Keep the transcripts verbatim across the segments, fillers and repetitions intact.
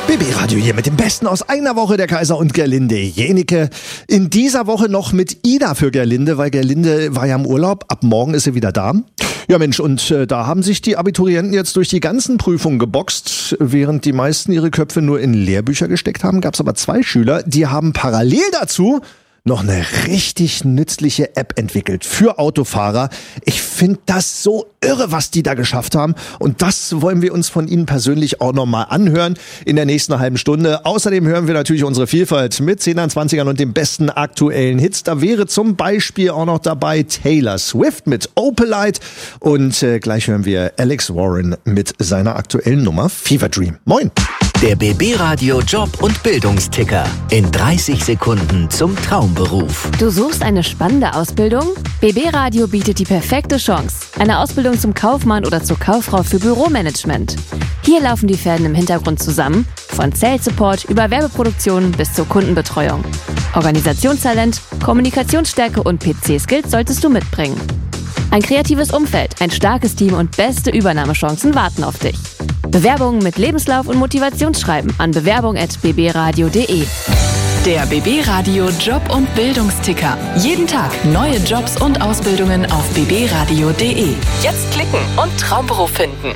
B B-Radio hier mit dem Besten aus einer Woche, der Kaiser und Gerlinde Jenike. In dieser Woche noch mit Ida für Gerlinde, weil Gerlinde war ja im Urlaub. Ab morgen ist sie wieder da. Ja Mensch, und äh, da haben sich die Abiturienten jetzt durch die ganzen Prüfungen geboxt. Während die meisten ihre Köpfe nur in Lehrbücher gesteckt haben, gab es aber zwei Schüler, die haben parallel dazu noch eine richtig nützliche App entwickelt für Autofahrer. Ich finde das so irre, was die da geschafft haben. Und das wollen wir uns von Ihnen persönlich auch nochmal anhören in der nächsten halben Stunde. Außerdem hören wir natürlich unsere Vielfalt mit Zehnern, Zwanzigern und den besten aktuellen Hits. Da wäre zum Beispiel auch noch dabei Taylor Swift mit Opalite. Und äh, gleich hören wir Alex Warren mit seiner aktuellen Nummer Fever Dream. Moin! Der B B-Radio Job- und Bildungsticker. In dreißig Sekunden zum Traumberuf. Du suchst eine spannende Ausbildung? B B-Radio bietet die perfekte Chance. Eine Ausbildung zum Kaufmann oder zur Kauffrau für Büromanagement. Hier laufen die Fäden im Hintergrund zusammen. Von Sales Support über Werbeproduktion bis zur Kundenbetreuung. Organisationstalent, Kommunikationsstärke und P C-Skills solltest du mitbringen. Ein kreatives Umfeld, ein starkes Team und beste Übernahmechancen warten auf dich. Bewerbungen mit Lebenslauf und Motivationsschreiben an bewerbung at b b radio punkt d e. Der B B-Radio Job- und Bildungsticker. Jeden Tag neue Jobs und Ausbildungen auf b b radio punkt d e. Jetzt klicken und Traumberuf finden.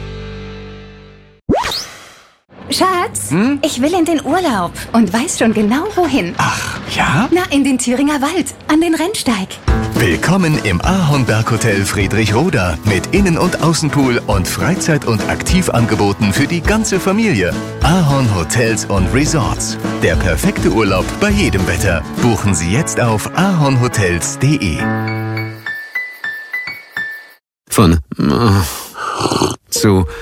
Schatz, hm? Ich will in den Urlaub und weiß schon genau wohin. Ach, ja? Na, in den Thüringer Wald, an den Rennsteig. Willkommen im Ahornberg-Hotel Friedrichroda mit Innen- und Außenpool und Freizeit- und Aktivangeboten für die ganze Familie. Ahorn Hotels und Resorts. Der perfekte Urlaub bei jedem Wetter. Buchen Sie jetzt auf ahornhotels punkt d e. Von zu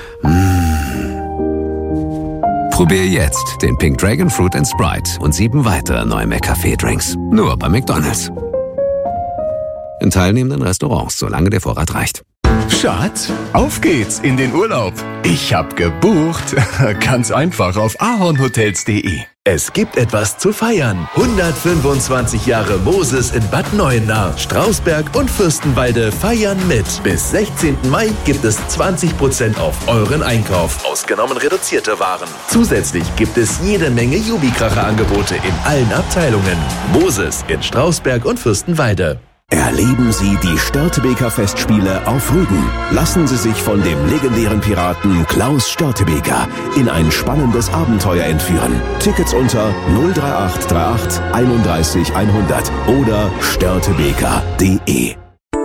Probier jetzt den Pink Dragon Fruit and Sprite und sieben weitere neue McCafé-Drinks. Nur bei McDonald's. In teilnehmenden Restaurants, solange der Vorrat reicht. Schatz, auf geht's in den Urlaub. Ich hab gebucht. Ganz einfach auf ahornhotels punkt d e. Es gibt etwas zu feiern. hundertfünfundzwanzig Jahre Moses in Bad Neuenahr, Strausberg und Fürstenwalde feiern mit. Bis sechzehnten Mai gibt es zwanzig Prozent auf euren Einkauf, ausgenommen reduzierte Waren. Zusätzlich gibt es jede Menge Jubikracher-Angebote in allen Abteilungen. Moses in Strausberg und Fürstenwalde. Erleben Sie die Störtebeker Festspiele auf Rügen. Lassen Sie sich von dem legendären Piraten Klaus Störtebeker in ein spannendes Abenteuer entführen. Tickets unter null drei acht drei acht einunddreißig hundert oder störtebeker punkt d e.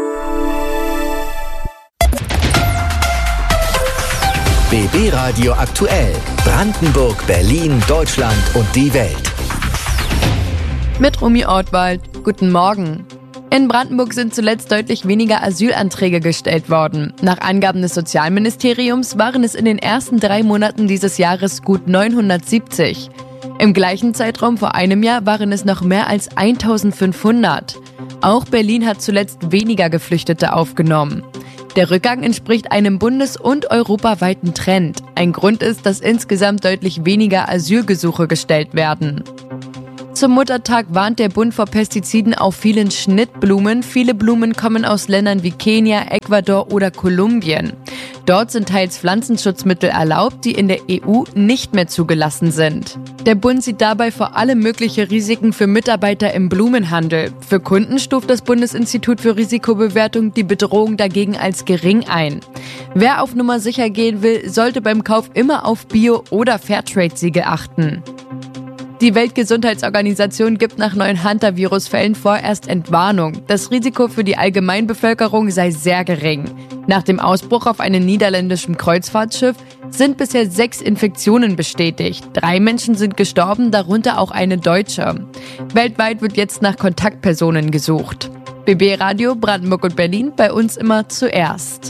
B B-Radio aktuell. Brandenburg, Berlin, Deutschland und die Welt. Mit Romy Ortwald. Guten Morgen. In Brandenburg sind zuletzt deutlich weniger Asylanträge gestellt worden. Nach Angaben des Sozialministeriums waren es in den ersten drei Monaten dieses Jahres gut neunhundertsiebzig. Im gleichen Zeitraum vor einem Jahr waren es noch mehr als eintausendfünfhundert. Auch Berlin hat zuletzt weniger Geflüchtete aufgenommen. Der Rückgang entspricht einem bundes- und europaweiten Trend. Ein Grund ist, dass insgesamt deutlich weniger Asylgesuche gestellt werden. Zum Muttertag warnt der Bund vor Pestiziden auf vielen Schnittblumen. Viele Blumen kommen aus Ländern wie Kenia, Ecuador oder Kolumbien. Dort sind teils Pflanzenschutzmittel erlaubt, die in der E U nicht mehr zugelassen sind. Der Bund sieht dabei vor allem mögliche Risiken für Mitarbeiter im Blumenhandel. Für Kunden stuft das Bundesinstitut für Risikobewertung die Bedrohung dagegen als gering ein. Wer auf Nummer sicher gehen will, sollte beim Kauf immer auf Bio- oder Fairtrade-Siegel achten. Die Weltgesundheitsorganisation gibt nach neuen Hunter-Virus-Fällen vorerst Entwarnung. Das Risiko für die Allgemeinbevölkerung sei sehr gering. Nach dem Ausbruch auf einem niederländischen Kreuzfahrtschiff sind bisher sechs Infektionen bestätigt. Drei Menschen sind gestorben, darunter auch eine Deutsche. Weltweit wird jetzt nach Kontaktpersonen gesucht. B B-Radio Brandenburg und Berlin, bei uns immer zuerst.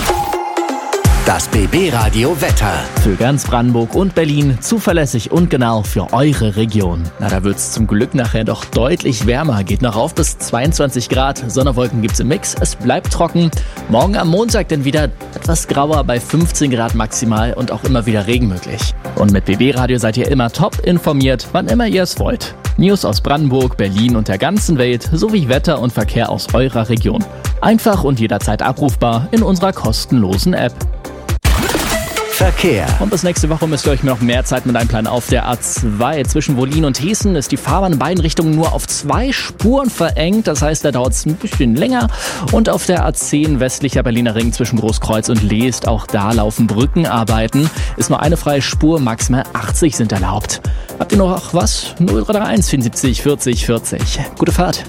Das B B-Radio Wetter. Für ganz Brandenburg und Berlin zuverlässig und genau für eure Region. Na, da wird's zum Glück nachher doch deutlich wärmer. Geht noch auf bis zweiundzwanzig Grad. Sonnenwolken gibt's im Mix. Es bleibt trocken. Morgen am Montag dann wieder etwas grauer bei fünfzehn Grad maximal und auch immer wieder Regen möglich. Und mit B B-Radio seid ihr immer top informiert, wann immer ihr es wollt. News aus Brandenburg, Berlin und der ganzen Welt sowie Wetter und Verkehr aus eurer Region. Einfach und jederzeit abrufbar in unserer kostenlosen App. Verkehr. Und bis nächste Woche müsst ihr euch noch mehr Zeit mit einplanen. Auf der A zwei zwischen Wollin und Hessen ist die Fahrbahn in beiden Richtungen nur auf zwei Spuren verengt. Das heißt, da dauert es ein bisschen länger. Und auf der A zehn westlicher Berliner Ring zwischen Großkreuz und Leest, auch da laufen Brückenarbeiten. Ist nur eine freie Spur, maximal achtzig sind erlaubt. Habt ihr noch was? null drei drei eins vierundsiebzig vierzig vierzig. Gute Fahrt.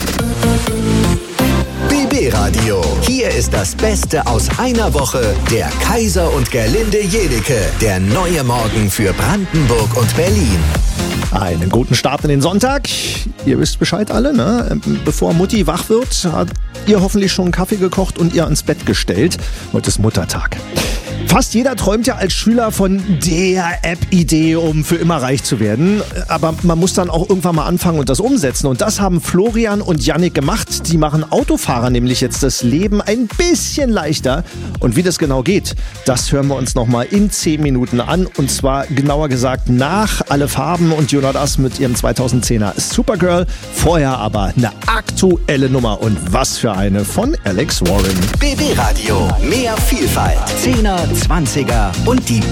B B Radio. Hier ist das Beste aus einer Woche. Der Kaiser und Gerlinde Jenike. Der neue Morgen für Brandenburg und Berlin. Einen guten Start in den Sonntag. Ihr wisst Bescheid alle, ne? Bevor Mutti wach wird, hat ihr hoffentlich schon einen Kaffee gekocht und ihr ans Bett gestellt. Heute ist Muttertag. Fast jeder träumt ja als Schüler von der App-Idee, um für immer reich zu werden. Aber man muss dann auch irgendwann mal anfangen und das umsetzen. Und das haben Florian und Yannick gemacht. Die machen Autofahrer nämlich jetzt das Leben ein bisschen leichter. Und wie das genau geht, das hören wir uns nochmal in zehn Minuten an. Und zwar genauer gesagt nach Alle Farben und You Not Us mit ihrem zweitausendzehner Supergirl. Vorher aber eine aktuelle Nummer. Und was für eine von Alex Warren. B B Radio. Mehr Vielfalt. Zehner, Zwanziger und die